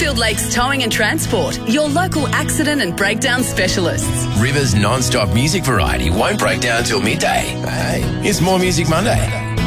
Caulfield Lakes Towing and Transport, your local accident and breakdown specialists. River's non-stop music variety won't break down till midday. Hey, it's More Music Monday.